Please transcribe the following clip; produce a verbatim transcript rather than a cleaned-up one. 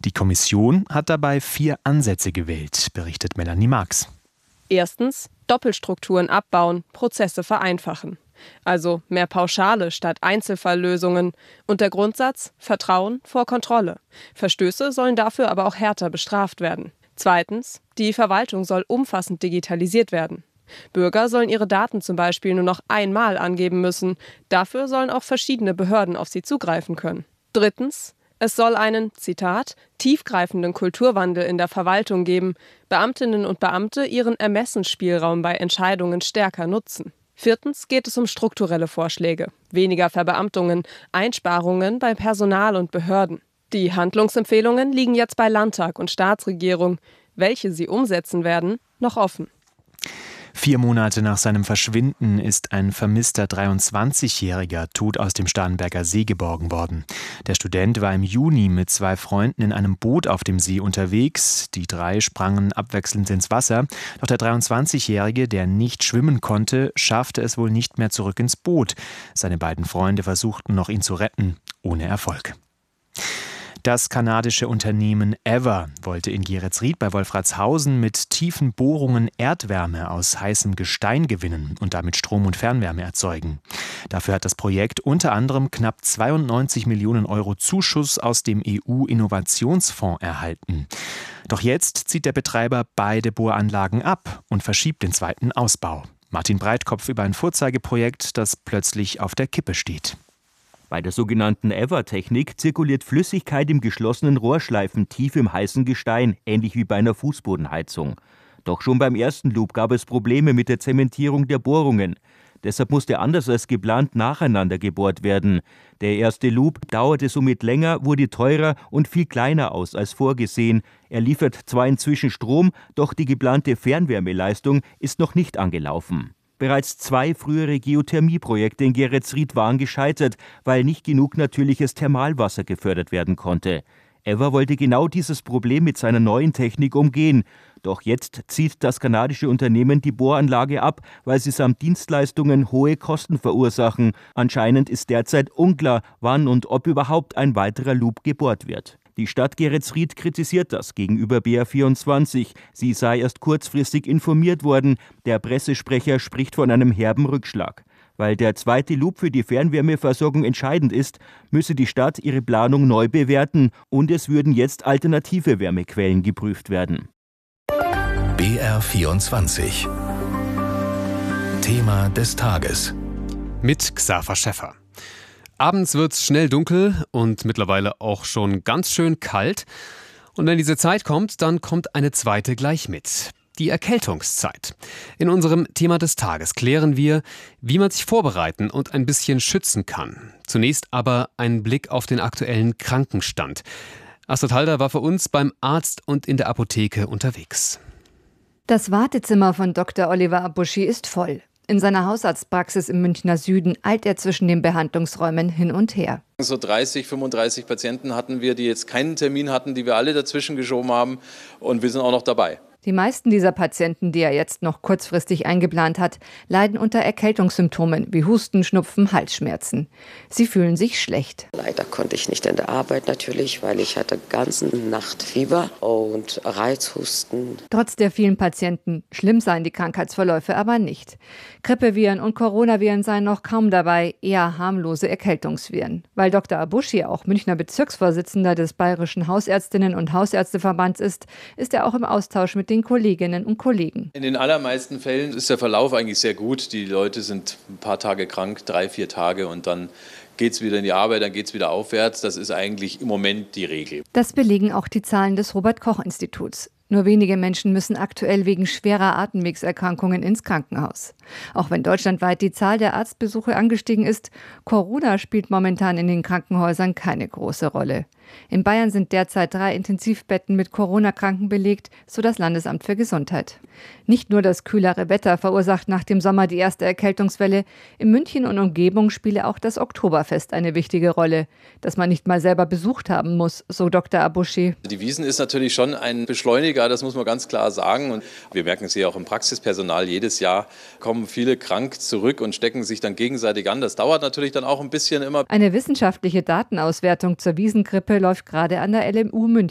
Die Kommission hat dabei vier Ansätze gewählt, berichtet Melanie Marx. Erstens, Doppelstrukturen abbauen, Prozesse vereinfachen. Also mehr Pauschale statt Einzelfalllösungen. Und der Grundsatz: Vertrauen vor Kontrolle. Verstöße sollen dafür aber auch härter bestraft werden. Zweitens, die Verwaltung soll umfassend digitalisiert werden. Bürger sollen ihre Daten zum Beispiel nur noch einmal angeben müssen. Dafür sollen auch verschiedene Behörden auf sie zugreifen können. Drittens, es soll einen, Zitat, tiefgreifenden Kulturwandel in der Verwaltung geben. Beamtinnen und Beamte ihren Ermessensspielraum bei Entscheidungen stärker nutzen. Viertens geht es um strukturelle Vorschläge. Weniger Verbeamtungen, Einsparungen bei Personal und Behörden. Die Handlungsempfehlungen liegen jetzt bei Landtag und Staatsregierung. Welche sie umsetzen werden, noch offen. Vier Monate nach seinem Verschwinden ist ein vermisster dreiundzwanzigjähriger tot aus dem Starnberger See geborgen worden. Der Student war im Juni mit zwei Freunden in einem Boot auf dem See unterwegs. Die drei sprangen abwechselnd ins Wasser. Doch der dreiundzwanzigjährige, der nicht schwimmen konnte, schaffte es wohl nicht mehr zurück ins Boot. Seine beiden Freunde versuchten noch, ihn zu retten, ohne Erfolg. Das kanadische Unternehmen Ever wollte in Geretsried bei Wolfratshausen mit tiefen Bohrungen Erdwärme aus heißem Gestein gewinnen und damit Strom und Fernwärme erzeugen. Dafür hat das Projekt unter anderem knapp zweiundneunzig Millionen Euro Zuschuss aus dem E U-Innovationsfonds erhalten. Doch jetzt zieht der Betreiber beide Bohranlagen ab und verschiebt den zweiten Ausbau. Martin Breitkopf über ein Vorzeigeprojekt, das plötzlich auf der Kippe steht. Bei der sogenannten Ever-Technik zirkuliert Flüssigkeit im geschlossenen Rohrschleifen tief im heißen Gestein, ähnlich wie bei einer Fußbodenheizung. Doch schon beim ersten Loop gab es Probleme mit der Zementierung der Bohrungen. Deshalb musste anders als geplant nacheinander gebohrt werden. Der erste Loop dauerte somit länger, wurde teurer und viel kleiner aus als vorgesehen. Er liefert zwar inzwischen Strom, doch die geplante Fernwärmeleistung ist noch nicht angelaufen. Bereits zwei frühere Geothermieprojekte in Geretsried waren gescheitert, weil nicht genug natürliches Thermalwasser gefördert werden konnte. Ever wollte genau dieses Problem mit seiner neuen Technik umgehen. Doch jetzt zieht das kanadische Unternehmen die Bohranlage ab, weil sie samt Dienstleistungen hohe Kosten verursachen. Anscheinend ist derzeit unklar, wann und ob überhaupt ein weiterer Loop gebohrt wird. Die Stadt Geretsried kritisiert das gegenüber B R vierundzwanzig. Sie sei erst kurzfristig informiert worden. Der Pressesprecher spricht von einem herben Rückschlag. Weil der zweite Loop für die Fernwärmeversorgung entscheidend ist, müsse die Stadt ihre Planung neu bewerten und es würden jetzt alternative Wärmequellen geprüft werden. B R vierundzwanzig. Thema des Tages. Mit Xaver Schäffer. Abends wird's schnell dunkel und mittlerweile auch schon ganz schön kalt. Und wenn diese Zeit kommt, dann kommt eine zweite gleich mit. Die Erkältungszeit. In unserem Thema des Tages klären wir, wie man sich vorbereiten und ein bisschen schützen kann. Zunächst aber ein Blick auf den aktuellen Krankenstand. Astrid Halder war für uns beim Arzt und in der Apotheke unterwegs. Das Wartezimmer von Doktor Oliver Abuschi ist voll. In seiner Hausarztpraxis im Münchner Süden eilt er zwischen den Behandlungsräumen hin und her. So dreißig, fünfunddreißig Patienten hatten wir, die jetzt keinen Termin hatten, die wir alle dazwischen geschoben haben, und wir sind auch noch dabei. Die meisten dieser Patienten, die er jetzt noch kurzfristig eingeplant hat, leiden unter Erkältungssymptomen wie Husten, Schnupfen, Halsschmerzen. Sie fühlen sich schlecht. Leider konnte ich nicht in der Arbeit natürlich, weil ich hatte ganze Nacht Fieber und Reizhusten. Trotz der vielen Patienten, schlimm seien die Krankheitsverläufe aber nicht. Grippeviren und Coronaviren seien noch kaum dabei, eher harmlose Erkältungsviren. Weil Doktor Abuschi auch Münchner Bezirksvorsitzender des Bayerischen Hausärztinnen- und Hausärzteverbands ist, ist er auch im Austausch mit den Kolleginnen und Kollegen. In den allermeisten Fällen ist der Verlauf eigentlich sehr gut. Die Leute sind ein paar Tage krank, drei, vier Tage, und dann geht es wieder in die Arbeit, dann geht es wieder aufwärts. Das ist eigentlich im Moment die Regel. Das belegen auch die Zahlen des Robert-Koch-Instituts. Nur wenige Menschen müssen aktuell wegen schwerer Atemwegserkrankungen ins Krankenhaus. Auch wenn deutschlandweit die Zahl der Arztbesuche angestiegen ist, Corona spielt momentan in den Krankenhäusern keine große Rolle. In Bayern sind derzeit drei Intensivbetten mit Corona-Kranken belegt, so das Landesamt für Gesundheit. Nicht nur das kühlere Wetter verursacht nach dem Sommer die erste Erkältungswelle. In München und Umgebung spiele auch das Oktoberfest eine wichtige Rolle, das man nicht mal selber besucht haben muss, so Doktor Abuschi. Die Wiesn ist natürlich schon ein Beschleuniger, das muss man ganz klar sagen. Und wir merken es hier auch im Praxispersonal. Jedes Jahr kommen viele krank zurück und stecken sich dann gegenseitig an. Das dauert natürlich dann auch ein bisschen immer. Eine wissenschaftliche Datenauswertung zur Wiesngrippe läuft gerade an der L M U München.